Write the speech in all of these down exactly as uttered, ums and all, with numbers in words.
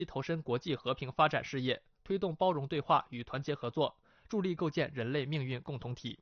投身国际和平发展事业，推动包容对话与团结合作，助力构建人类命运共同体。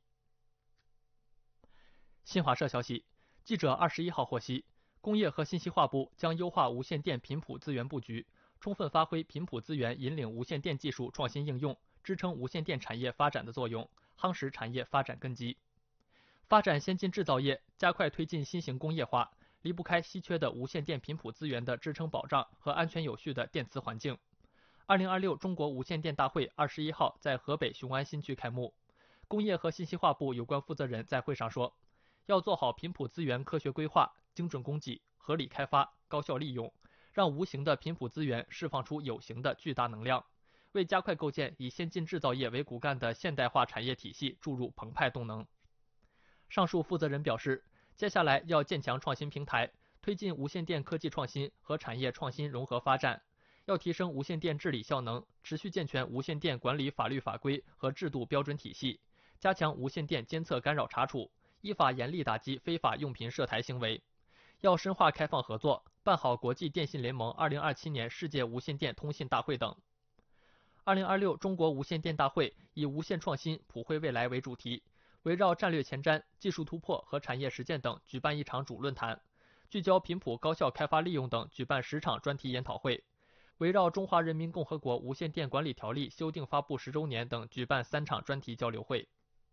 新华社消息，记者二十一号获悉，工业和信息化部将优化无线电频谱资源布局，充分发挥频谱资源引领无线电技术创新应用，支撑无线电产业发展的作用，夯实产业发展根基。发展先进制造业，加快推进新型工业化，离不开稀缺的无线电频谱资源的支撑保障和安全有序的电磁环境。二零二六中国无线电大会二十一号在河北雄安新区开幕，工业和信息化部有关负责人在会上说，要做好频谱资源科学规划、精准供给、合理开发、高效利用，让无形的频谱资源释放出有形的巨大能量，为加快构建以先进制造业为骨干的现代化产业体系注入澎湃动能。上述负责人表示，接下来要建强创新平台，推进无线电科技创新和产业创新融合发展，要提升无线电治理效能，持续健全无线电管理法律法规和制度标准体系，加强无线电监测干扰查处，依法严厉打击非法用频涉台行为。要深化开放合作，办好国际电信联盟二零二七年世界无线电通信大会等。二零二六中国无线电大会以无线创新普惠未来为主题，围绕战略前瞻、技术突破和产业实践等举办一场主论坛，聚焦频谱高效开发利用等举办十场专题研讨会，围绕中华人民共和国无线电管理条例修订发布十周年等举办三场专题交流会。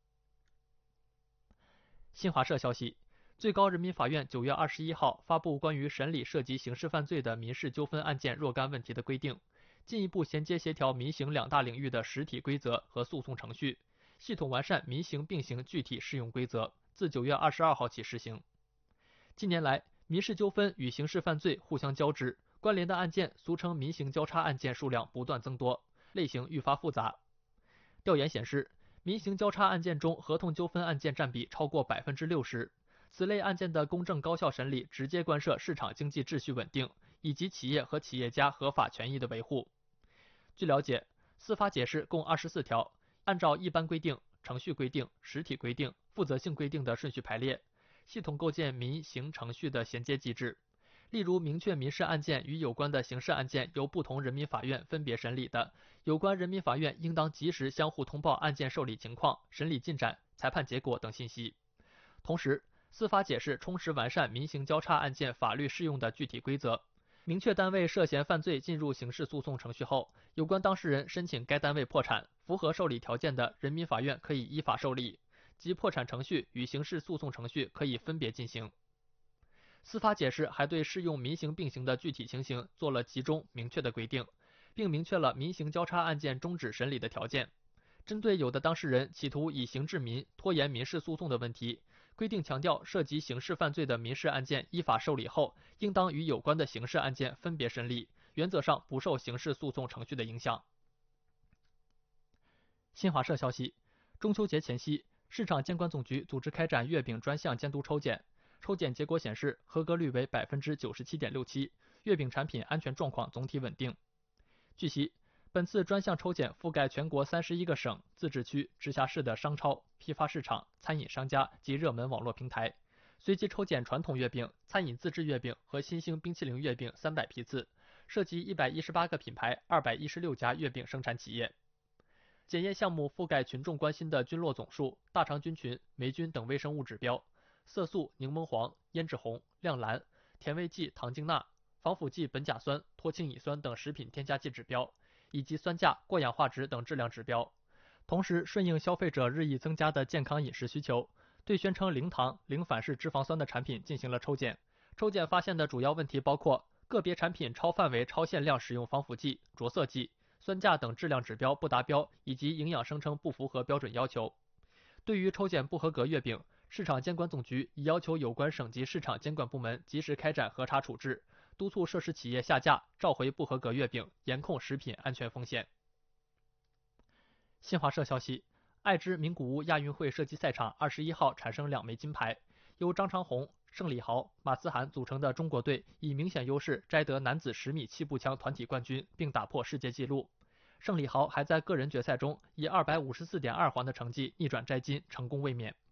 新华社消息，最高人民法院九月二十一号发布关于审理涉及刑事犯罪的民事纠纷案件若干问题的规定，进一步衔接协调民刑两大领域的实体规则和诉讼程序，系统完善民刑并行具体适用规则，自九月二十二号起施行。近年来，民事纠纷与刑事犯罪互相交织，关联的案件，俗称民刑交叉案件数量不断增多，类型愈发复杂。调研显示，民刑交叉案件中合同纠纷案件占比超过百分之六十。此类案件的公正高效审理，直接关涉市场经济秩序稳定以及企业和企业家合法权益的维护。据了解，司法解释共二十四条，按照一般规定、程序规定、实体规定、负责性规定的顺序排列，系统构建民刑程序的衔接机制。例如，明确民事案件与有关的刑事案件由不同人民法院分别审理的，有关人民法院应当及时相互通报案件受理情况、审理进展、裁判结果等信息。同时，司法解释充实完善民刑交叉案件法律适用的具体规则，明确单位涉嫌犯罪进入刑事诉讼程序后，有关当事人申请该单位破产，符合受理条件的，人民法院可以依法受理，即破产程序与刑事诉讼程序可以分别进行。司法解释还对适用民刑并行的具体情形做了集中明确的规定，并明确了民刑交叉案件终止审理的条件。针对有的当事人企图以刑治民、拖延民事诉讼的问题，规定强调涉及刑事犯罪的民事案件依法受理后，应当与有关的刑事案件分别审理，原则上不受刑事诉讼程序的影响。新华社消息，中秋节前夕，市场监管总局组织开展月饼专项监督抽检，抽检结果显示合格率为百分之九十七点六七，月饼产品安全状况总体稳定。据悉，本次专项抽检覆盖全国三十一个省、自治区、直辖市的商超、批发市场、餐饮商家及热门网络平台，随机抽检传统月饼、餐饮自制月饼和新兴冰淇淋月饼三百批次，涉及一百一十八个品牌、二百一十六家月饼生产企业。检验项目覆盖群众关心的菌落总数、大肠菌群、霉菌等微生物指标，色素、柠檬黄、胭脂红、亮蓝、甜味剂糖精钠、防腐剂苯甲酸、脱氢乙酸等食品添加剂指标，以及酸价、过氧化值等质量指标。同时，顺应消费者日益增加的健康饮食需求，对宣称零糖、零反式脂肪酸的产品进行了抽检。抽检发现的主要问题包括个别产品超范围、超限量使用防腐剂、着色剂，酸价等质量指标不达标，以及营养声称不符合标准要求。对于抽检不合格月饼，市场监管总局已要求有关省级市场监管部门及时开展核查处置，督促涉事企业下架、召回不合格月饼，严控食品安全风险。新华社消息，爱知名古屋亚运会射击赛场二十一号产生两枚金牌，由张长虹、盛礼豪、马思涵组成的中国队以明显优势摘得男子十米气步枪团体冠军，并打破世界纪录。盛礼豪还在个人决赛中以二百五十四点二环的成绩逆转摘金，成功卫冕。